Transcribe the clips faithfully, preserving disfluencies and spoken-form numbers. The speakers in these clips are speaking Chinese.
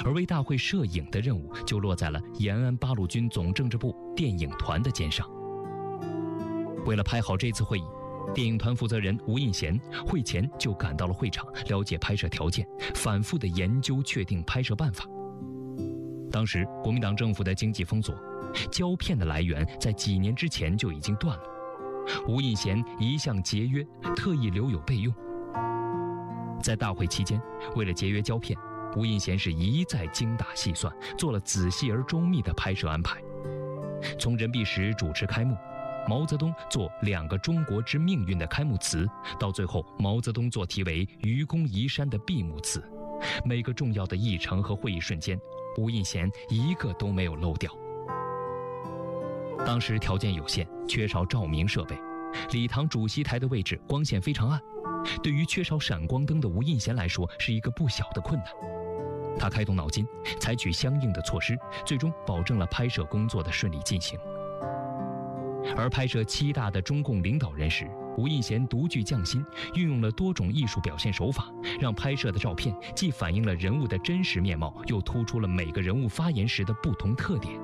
而为大会摄影的任务就落在了延安八路军总政治部电影团的肩上。为了拍好这次会议，电影团负责人吴印贤会前就赶到了会场，了解拍摄条件，反复地研究确定拍摄办法。当时国民党政府的经济封锁，胶片的来源在几年之前就已经断了。吴印贤一向节约，特意留有备用。在大会期间，为了节约胶片，吴印贤是一再精打细算，做了仔细而周密的拍摄安排。从任弼时主持开幕，毛泽东做两个中国之命运的开幕词，到最后毛泽东做题为愚公移山的闭幕词，每个重要的议程和会议瞬间，吴印贤一个都没有漏掉。当时条件有限，缺少照明设备，礼堂主席台的位置光线非常暗，对于缺少闪光灯的吴印贤来说是一个不小的困难。他开动脑筋，采取相应的措施，最终保证了拍摄工作的顺利进行。而拍摄七大的中共领导人时，吴印贤独具匠心，运用了多种艺术表现手法，让拍摄的照片既反映了人物的真实面貌，又突出了每个人物发言时的不同特点。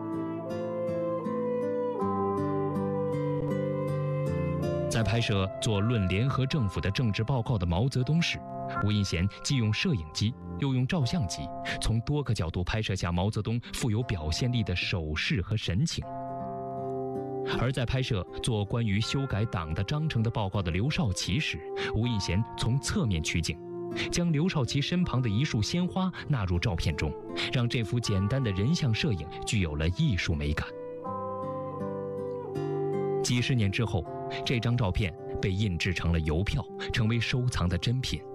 在拍摄做论联合政府的政治报告的毛泽东时，吴印贤既用摄影机又用照相机，从多个角度拍摄下毛泽东富有表现力的手势和神情。而在拍摄做关于修改党的章程的报告的刘少奇时，吴印贤从侧面取景，将刘少奇身旁的一束鲜花纳入照片中，让这幅简单的人像摄影具有了艺术美感。几十年之后，这张照片被印制成了邮票，成为收藏的珍品。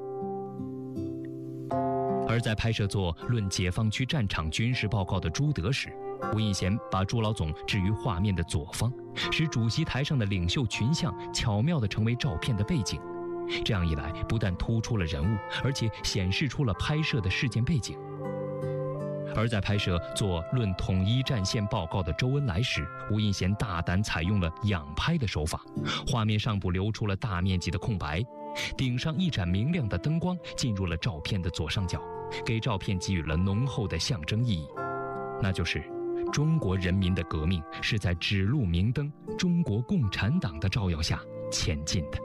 而在拍摄做论解放区战场军事报告的朱德时，吴印贤把朱老总置于画面的左方，使主席台上的领袖群像巧妙地成为照片的背景。这样一来，不但突出了人物，而且显示出了拍摄的事件背景。而在拍摄做论统一战线报告的周恩来时，吴印贤大胆采用了仰拍的手法，画面上部留出了大面积的空白，顶上一盏明亮的灯光进入了照片的左上角，给照片给予了浓厚的象征意义，那就是中国人民的革命是在指路明灯中国共产党的照耀下前进的。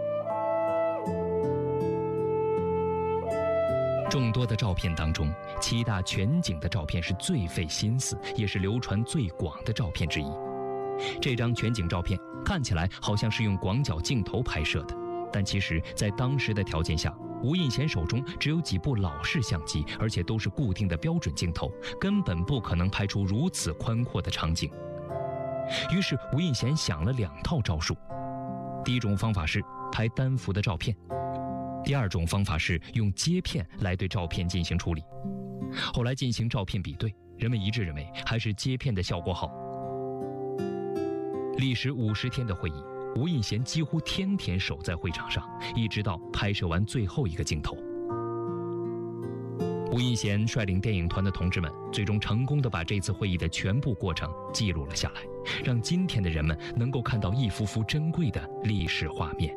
众多的照片当中，七大全景的照片是最费心思，也是流传最广的照片之一。这张全景照片看起来好像是用广角镜头拍摄的，但其实在当时的条件下，吴印贤手中只有几部老式相机，而且都是固定的标准镜头，根本不可能拍出如此宽阔的场景。于是吴印贤想了两套招数。第一种方法是拍单幅的照片，第二种方法是用接片来对照片进行处理。后来进行照片比对，人们一致认为还是接片的效果好。历时五十天的会议，吴印贤几乎天天守在会场上，一直到拍摄完最后一个镜头。吴印贤率领电影团的同志们，最终成功地把这次会议的全部过程记录了下来，让今天的人们能够看到一幅幅珍贵的历史画面。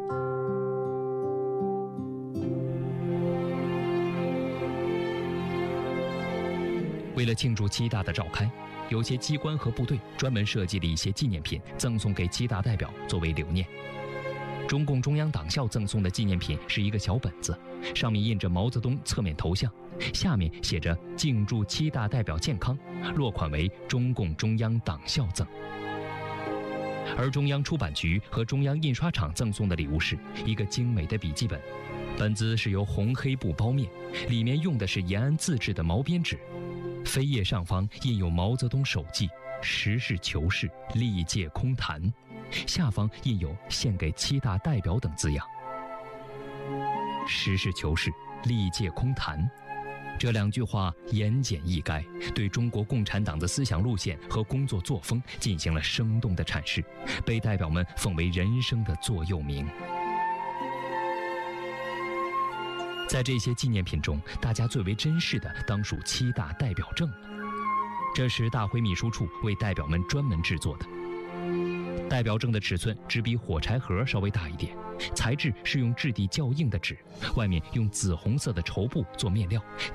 为了庆祝七大的召开，有些机关和部队专门设计了一些纪念品，赠送给七大代表作为留念。中共中央党校赠送的纪念品是一个小本子，上面印着毛泽东侧面头像，下面写着“敬祝七大代表健康”，落款为中共中央党校赠。而中央出版局和中央印刷厂赠送的礼物是一个精美的笔记本，本子是由红黑布包面，里面用的是延安自制的毛边纸，扉页上方印有毛泽东手记“实事求是，历届空谈”，下方印有“献给七大代表”等字样。实事求是，历届空谈，这两句话言简意赅，对中国共产党的思想路线和工作作风进行了生动的阐释，被代表们奉为人生的座右铭。在这些纪念品中，大家最为珍视的当属七大代表证了。这是大会秘书处为代表们专门制作的。代表证的尺寸只比火柴盒稍微大一点，材质是用质地较硬的纸，外面用紫红色的绸布做面料，